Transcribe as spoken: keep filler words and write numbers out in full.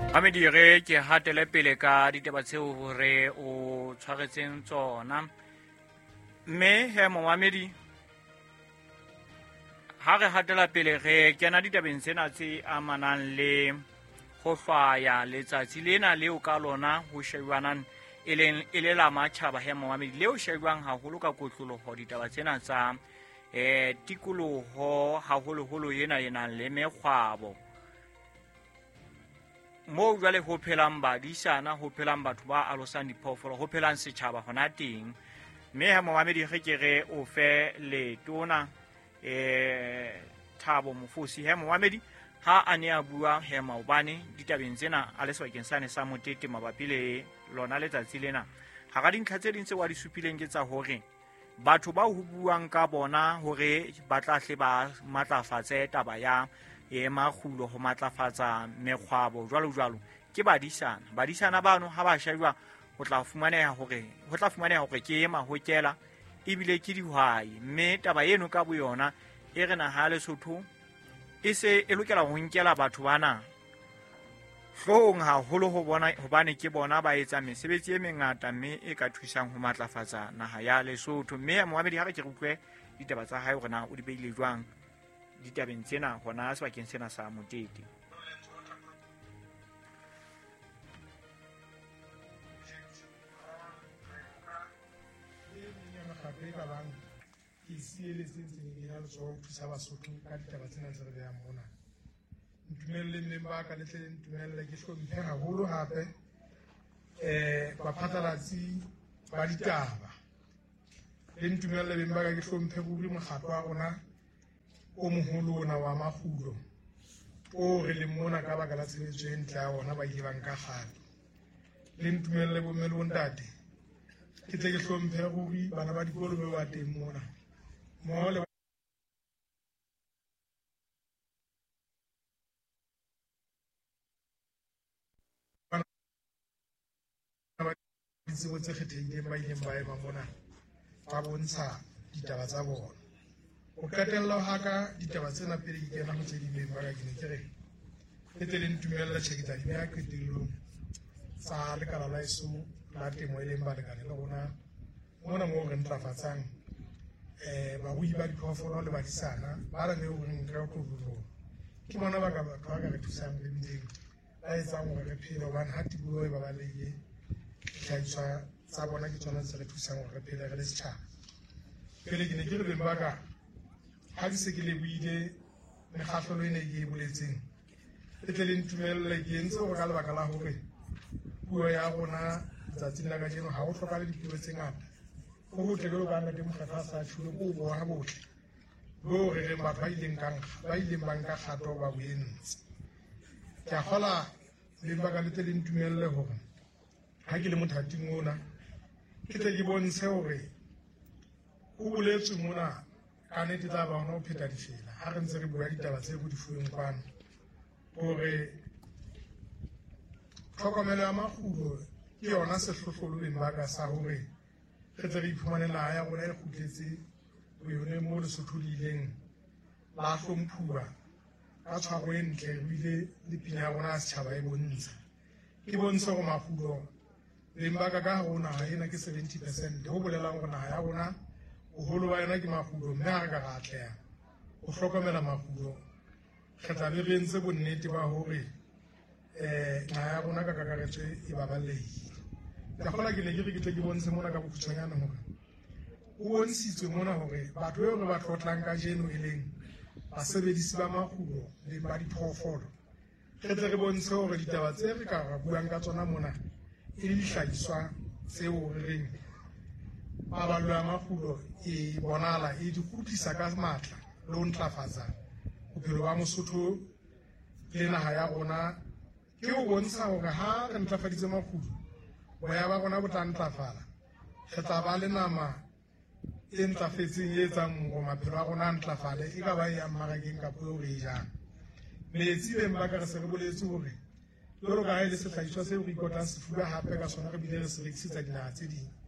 Mamedi re ke hatele pele ka ditaba tseo hore o tshwaretseng tsona mme he mo mamedi ha re hatela pele re kena ditabeng tsena tse amanang le go hlwaya letsatsi lena leo ka lona ho shebanang e leng e le la matjhaba he mo mamedi leo shebang haholo ka kotloloho ditaba tsena tsa eh tikoloho haholo holo yena yena le mekgwabo mo jwale ho phelang badisana ho phelang batho ba alosang diphoofolo ho phelang setjhaba hona teng mme ha Mohamedi ge ke re o fe le tona eh Thabo Mofosi he Mohamedi ha a ne a bua he maobane ditabeng tsena a le sebakeng sane sa motete mabapi le lona letsatsi lena ha ga dintlha tse ding tse wa di supileng ke tsa hore batho ba ho buang ka bona hore ba tla hle ba matlafatse taba ya e makgulo ho matlafatsa mekgwabo jwalo jwalo ke badisana badisana bano ha ba shajwa ho tla fumaneha hore ho tla fumaneha hore ke ema ho kela ebile ke dihwai mme taba eno ka boyona e re na ha Lesotho e se e lokela ho nkela batho bana hlong haholo ho bona hobane ke bona ba etsa mesebetsi e mengata mme e ka thusang ho matlafatsa naha ya Lesotho mme Mohamedi ha re ke re utlwe ditaba tsa hae hore na o di beile jwang ditabeng tsena hona sebakeng sena sa motete. Ntumelle memba ka letle ntumelle ke hlomphe haholo hape eh baphatlalatsi ba ditaba le ntumelle memba ka ke hlomphe buri mokgatlo wa rona o moholo ona wa makgulo o re le mona ka baka la tshebetso e ntle ya ona ba ileng ka kgale le ntumelle bo mmele bontate ke tle ke hlomphe ruri bana ba dikolo ba ba teng mona mo le ditsebo tse kgethehileng ba ileng ba ema mona ba bontsha ditaba tsa bona o qetella ha ka ditaba tsena pele ke kena ho tse ding ba ka ke ne ke re e tle le ntumella tsheketsa di ya qetellong sa lekala la iso la temo e leng ba lekane le rona mona mo re ntlafatsang eh ba bui ba diphoofolo le badisana ba la ne o re nka go tlotlolo ke bona ba ka ba ka re thusang le bideng ba etsa hore re phele hobane ha tikoloho e ba ba leye tlhaiswa tsa bona ke tsona tse re thusang hore re phele re le setjhaba pele ke ne ke re beng ba ka ha ke se ke le buile mekgahlelo e ne ke e boletseng e tle le ntumelle ke entse hore ka lebaka la hore puo ya rona tsatsing la kajeno ha o hloka le dipuo tse ngata ho hotle jwalo ka nna ke mokgatlo a sa tsholo ko bo ha botle bo re reng batho ba ileng ka ba ileng ba nka kgato ba boentse ke a kgola le ba ka le tle le ntumelle hore ha ke le mothating ona ke tle ke bontshe hore o boletswe mona ka nnete tla ba hona ho pheta difela ha re ntse re bua ditaba tse go di fuweng kwano hore tlhokomelo ya makgulo ke yona sehlohlolong ba ka sa hore re tle re iphumane naha ya rona e kgutletse boyone mo Lesotho di ileng la hlomphuwa ka tshwaro e ntle re bile le pina ya rona ya setjhaba e bontsha ke bontsha hore makgulo le mbaka ka ho naha ena ke seventy percent ho bolelang hore naha ya rona boholo ba yona ke makgulo mme ha re ka ra atleha ho hlokomela makgulo re tla be re entse bonnete ba hore eh naha ya rona ka kakaretso e baballehile ka kgola ke ne ke re ke tle ke bontshe mona ka bokgutshwanyana hore o bontshitswe mona hore batho eo re ba tlotlang ka jeno e leng basebedisi ba makgulo le ba diphoofolo re tle re bontshe hore ditaba tse re ka ra buang ka tsona mona e le dihlahiswa tseo re reng paballo ya makgulo e bonala e di kgutlisa ka matla le ho ntlafatsa bophelo ba Mosotho le naha ya rona ke ho bontsha hore ha re ntlafaditse makgulo boya ba rona bo tla ntlafala re tla ba le nama e ntlafetseng e etsang hore maphelo a rona a ntlafale e ka ba e yang mmarakeng kapo eo re e jang metsi beng ba ka re se re boletse hore jwalo ka ha e le sehlahiswa seo re ikotlang sefuba hape ka sona re bile re se rekisetsa dinaha tse ding